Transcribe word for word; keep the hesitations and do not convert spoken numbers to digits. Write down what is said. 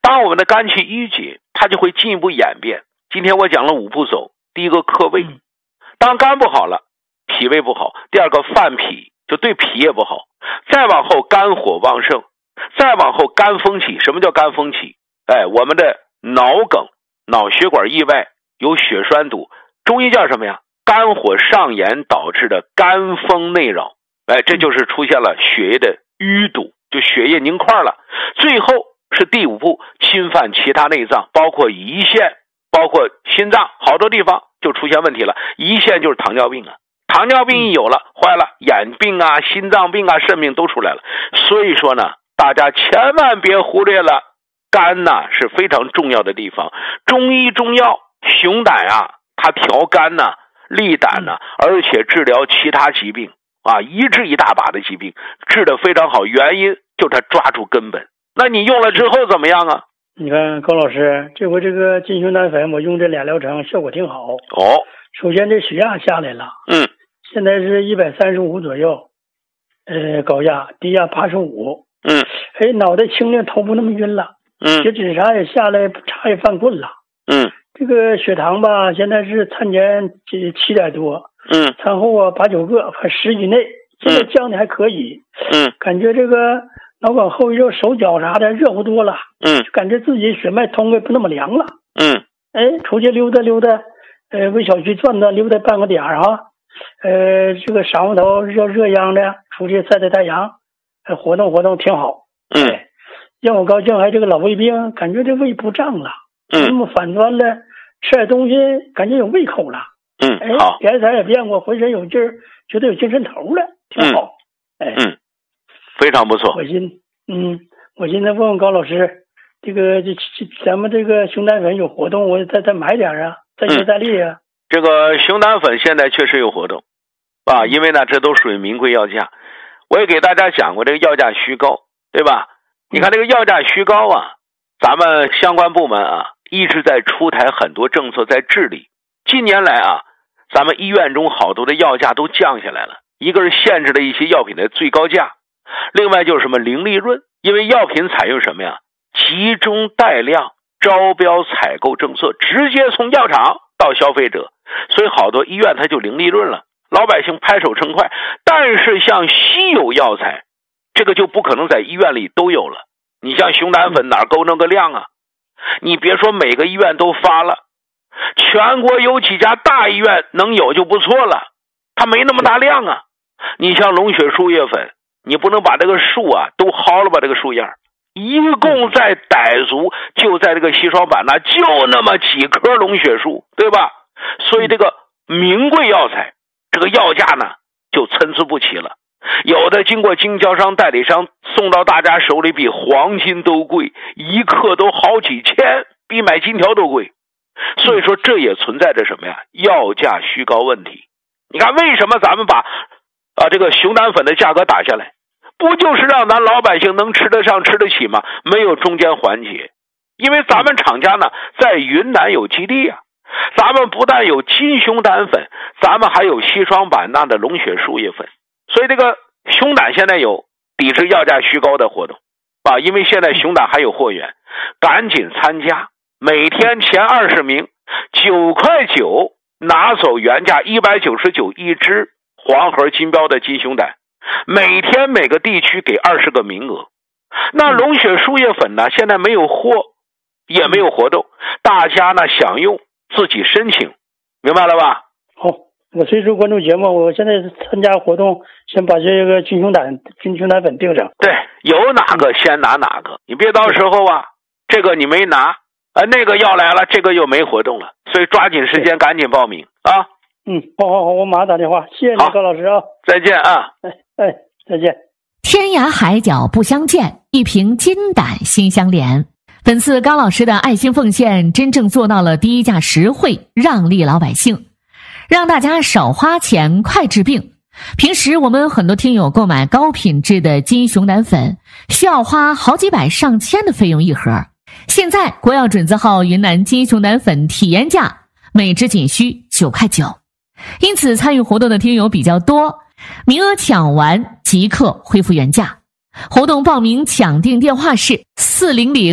当我们的肝气郁结，它就会进一步演变。今天我讲了五步走，第一个克胃，当肝不好了，脾胃不好；第二个犯脾，就对脾也不好；再往后肝火旺盛，再往后肝风起。什么叫肝风起？哎，我们的脑梗、脑血管意外，有血栓堵，中医叫什么呀？肝火上炎导致的肝风内扰。哎，这就是出现了血液的淤堵，就血液凝块了。最后是第五步，侵犯其他内脏，包括胰腺，包括心脏，好多地方就出现问题了。胰腺就是糖尿病啊，糖尿病一有了，坏了，眼病啊、心脏病啊、肾病都出来了。所以说呢，大家千万别忽略了，肝呐是非常重要的地方。中医中药熊胆啊，它调肝呐、利胆呐，而且治疗其他疾病啊，一治一大把的疾病，治得非常好。原因就它抓住根本。那你用了之后怎么样啊？ 你看高老师，这回这个金熊胆粉我用这俩疗程效果挺好。 哦， 首先这血压下来了， 嗯， 现在是一百三十五左右，呃，高压，低压八十五， 嗯， 哎，脑袋清亮，头不那么晕了， 嗯， 血脂啥也下来，茶也犯困了， 嗯， 这个血糖吧，现在是餐前这七点多， 嗯， 餐后啊八九个，反十以内，现在降的还可以， 嗯， 感觉这个脑管后遗症，手脚啥的热乎多了， 嗯， 感觉自己血脉通的不那么凉了， 嗯， 哎，出去溜达溜达，呃，为小区转转溜达半个点儿啊，呃，这个晌午头热热秧的，出去晒晒太阳，呃，活动活动挺好， 嗯， 哎，让我高兴。还这个老胃病，感觉这胃不胀了， 嗯， 那么反转了，吃点东西感觉有胃口了， 嗯， 哎， 好， 脸色也变过，浑身有劲儿，觉得有精神头了，挺好， 嗯、哎，嗯，非常不错。 我寻，嗯，我现在问问高老师，这个这咱们这个熊胆粉有活动，我再再买点啊，再接再厉啊。 嗯，这个熊胆粉现在确实有活动啊，因为呢这都属于名贵药价。我也给大家讲过这个药价虚高，对吧？你看这个药价虚高啊，咱们相关部门啊一直在出台很多政策在治理。近年来啊，咱们医院中好多的药价都降下来了，一个是限制了一些药品的最高价，另外就是什么零利润，因为药品采用什么呀？集中带量招标采购政策，直接从药厂到消费者，所以好多医院它就零利润了，老百姓拍手称快。但是像稀有药材，这个就不可能在医院里都有了。你像熊胆粉哪够那个量啊？你别说每个医院都发了，全国有几家大医院能有就不错了，它没那么大量啊。你像龙血树叶粉，你不能把这个树啊都薅了吧，这个树叶一共在傣族就在这个西双版纳就那么几棵龙血树，对吧？所以这个名贵药材这个药价呢就参差不齐了，有的经过经销商代理商送到大家手里比黄金都贵，一克都好几千，比买金条都贵。所以说这也存在着什么呀？药价虚高问题。你看为什么咱们把啊这个熊胆粉的价格打下来，不就是让咱老百姓能吃得上吃得起吗？没有中间环节。因为咱们厂家呢在云南有基地啊，咱们不但有金熊胆粉，咱们还有西双版纳的龙血树叶粉。所以这个熊胆现在有抵制药价虚高的活动啊，因为现在熊胆还有货源，赶紧参加，每天前二十名九块九拿走原价一百九十九一支黄盒金标的金熊胆，每天每个地区给二十个名额。那龙血树叶粉呢现在没有货也没有活动，大家呢想用自己申请，明白了吧？ 好，我随时关注节目，我现在参加活动，先把这个金熊胆金熊胆粉定上。 对，有哪个先拿哪个，你别到时候啊这个你没拿啊，那个要来了，这个又没活动了，所以抓紧时间赶紧报名啊。 嗯，好好好，我马上打电话，谢谢你高老师啊。 再见啊。 哎哎，再见。 天涯海角不相见，一瓶金胆心相连。本次高老师的爱心奉献真正做到了低价实惠，让利老百姓，让大家少花钱快治病。平时我们很多听友购买高品质的金熊胆粉需要花好几百上千的费用一盒，现在国药准字号云南金熊胆粉体验价每支仅需九块九，因此参与活动的听友比较多，名额抢完即刻恢复原价。活动报名抢订电话是四零零